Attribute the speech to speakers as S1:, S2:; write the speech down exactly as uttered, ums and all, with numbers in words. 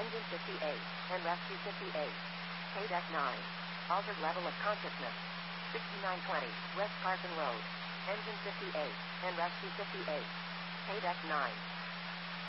S1: Engine fifty-eight, and Rescue fifty-eight. Paydeck nine. Altered level of consciousness. sixty-nine twenty, West Carson Road. Engine fifty-eight, and Rescue fifty-eight. Paydeck nine.